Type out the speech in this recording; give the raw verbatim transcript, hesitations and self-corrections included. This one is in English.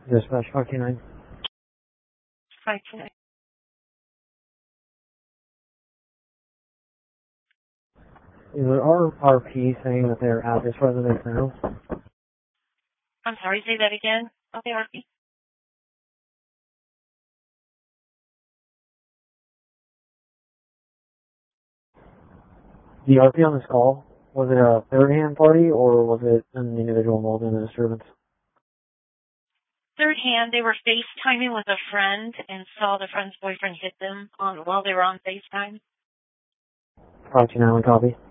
Dispatch five two nine. five two nine. Is it our R P saying that they're at this residence now? I'm sorry, say that again. Okay, R P. The R P on this call, was it a third-hand party or was it an individual involved in the disturbance? Third hand, they were FaceTiming with a friend and saw the friend's boyfriend hit them on while they were on FaceTime. five two nine, copy.